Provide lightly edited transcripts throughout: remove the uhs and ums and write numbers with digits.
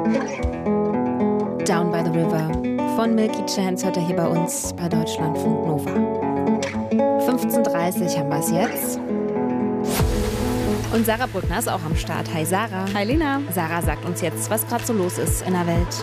Down by the River von Milky Chance hört er hier bei uns bei Deutschlandfunk Nova. 15:30 haben wir es jetzt. Und Sarah Brückner ist auch am Start. Hi Sarah. Hi Lena. Sarah sagt uns jetzt, was gerade so los ist in der Welt.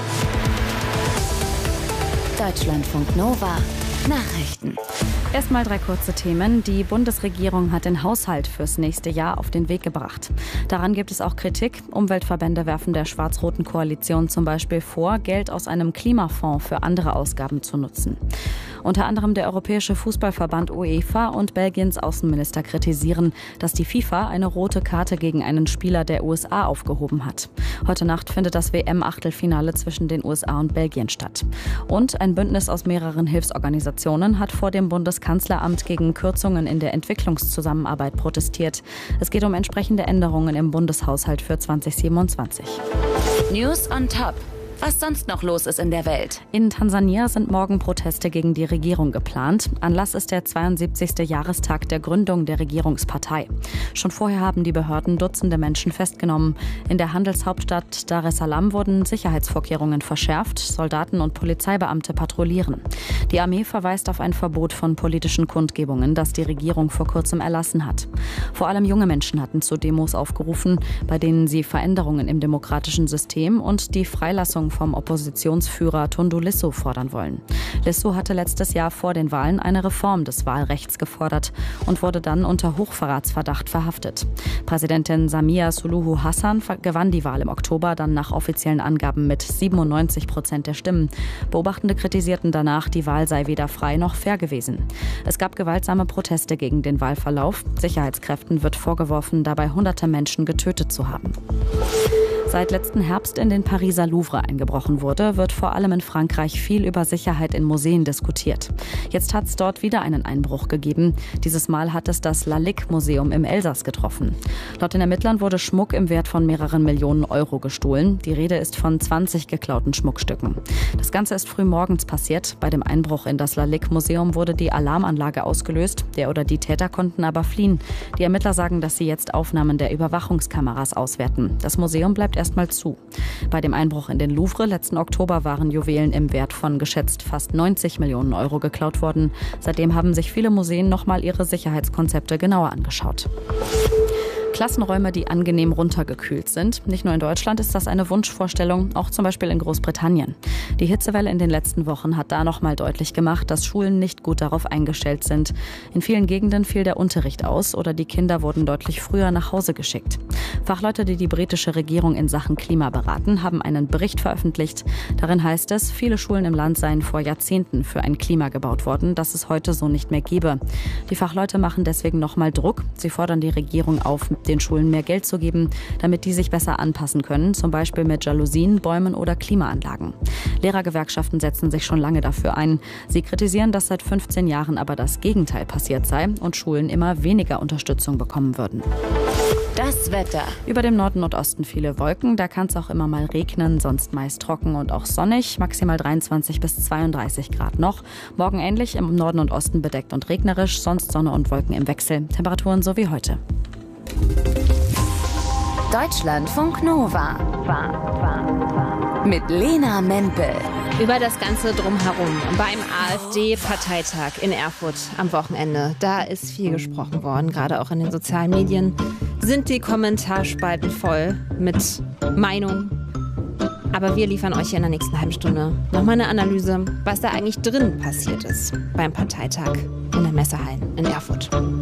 Deutschlandfunk Nova Nachrichten. Erstmal 3 kurze Themen. Die Bundesregierung hat den Haushalt fürs nächste Jahr auf den Weg gebracht. Daran gibt es auch Kritik. Umweltverbände werfen der schwarz-roten Koalition zum Beispiel vor, Geld aus einem Klimafonds für andere Ausgaben zu nutzen. Unter anderem der Europäische Fußballverband UEFA und Belgiens Außenminister kritisieren, dass die FIFA eine rote Karte gegen einen Spieler der USA aufgehoben hat. Heute Nacht findet das WM-Achtelfinale zwischen den USA und Belgien statt. Und ein Bündnis aus mehreren Hilfsorganisationen hat vor dem Bundeskanzleramt gegen Kürzungen in der Entwicklungszusammenarbeit protestiert. Es geht um entsprechende Änderungen im Bundeshaushalt für 2027. News on Top. Was sonst noch los ist in der Welt. In Tansania sind morgen Proteste gegen die Regierung geplant. Anlass ist der 72. Jahrestag der Gründung der Regierungspartei. Schon vorher haben die Behörden Dutzende Menschen festgenommen. In der Handelshauptstadt Dar es Salaam wurden Sicherheitsvorkehrungen verschärft. Soldaten und Polizeibeamte patrouillieren. Die Armee verweist auf ein Verbot von politischen Kundgebungen, das die Regierung vor kurzem erlassen hat. Vor allem junge Menschen hatten zu Demos aufgerufen, bei denen sie Veränderungen im demokratischen System und die Freilassung vom Oppositionsführer Tundu Lissu fordern wollen. Lissu hatte letztes Jahr vor den Wahlen eine Reform des Wahlrechts gefordert und wurde dann unter Hochverratsverdacht verhaftet. Präsidentin Samia Suluhu Hassan gewann die Wahl im Oktober dann nach offiziellen Angaben mit 97% der Stimmen. Beobachtende kritisierten danach, die Wahl sei weder frei noch fair gewesen. Es gab gewaltsame Proteste gegen den Wahlverlauf. Sicherheitskräften wird vorgeworfen, dabei hunderte Menschen getötet zu haben. Seit letzten Herbst in den Pariser Louvre eingebrochen wurde, wird vor allem in Frankreich viel über Sicherheit in Museen diskutiert. Jetzt hat es dort wieder einen Einbruch gegeben. Dieses Mal hat es das Lalique-Museum im Elsass getroffen. Laut den Ermittlern wurde Schmuck im Wert von mehreren Millionen Euro gestohlen. Die Rede ist von 20 geklauten Schmuckstücken. Das Ganze ist früh morgens passiert. Bei dem Einbruch in das Lalique-Museum wurde die Alarmanlage ausgelöst. Der oder die Täter konnten aber fliehen. Die Ermittler sagen, dass sie jetzt Aufnahmen der Überwachungskameras auswerten. Das Museum bleibt erstmal zu. Bei dem Einbruch in den Louvre letzten Oktober waren Juwelen im Wert von geschätzt fast 90 Millionen Euro geklaut worden. Seitdem haben sich viele Museen nochmal ihre Sicherheitskonzepte genauer angeschaut. Klassenräume, die angenehm runtergekühlt sind. Nicht nur in Deutschland ist das eine Wunschvorstellung, auch zum Beispiel in Großbritannien. Die Hitzewelle in den letzten Wochen hat da nochmal deutlich gemacht, dass Schulen nicht gut darauf eingestellt sind. In vielen Gegenden fiel der Unterricht aus oder die Kinder wurden deutlich früher nach Hause geschickt. Fachleute, die die britische Regierung in Sachen Klima beraten, haben einen Bericht veröffentlicht. Darin heißt es, viele Schulen im Land seien vor Jahrzehnten für ein Klima gebaut worden, das es heute so nicht mehr gebe. Die Fachleute machen deswegen nochmal Druck. Sie fordern die Regierung auf, den Schulen mehr Geld zu geben, damit die sich besser anpassen können, zum Beispiel mit Jalousien, Bäumen oder Klimaanlagen. Lehrergewerkschaften setzen sich schon lange dafür ein. Sie kritisieren, dass seit 15 Jahren aber das Gegenteil passiert sei und Schulen immer weniger Unterstützung bekommen würden. Das Wetter. Über dem Norden und Osten viele Wolken, da kann es auch immer mal regnen, sonst meist trocken und auch sonnig, maximal 23 bis 32 Grad noch. Morgen ähnlich, im Norden und Osten bedeckt und regnerisch, sonst Sonne und Wolken im Wechsel. Temperaturen so wie heute. Deutschlandfunk Nova. Mit Lena Mempel. Über das Ganze drumherum beim AfD-Parteitag in Erfurt am Wochenende. Da ist viel gesprochen worden, gerade auch in den sozialen Medien sind die Kommentarspalten voll mit Meinung. Aber wir liefern euch hier in der nächsten halben Stunde nochmal eine Analyse, was da eigentlich drin passiert ist beim Parteitag in der Messehallen in Erfurt.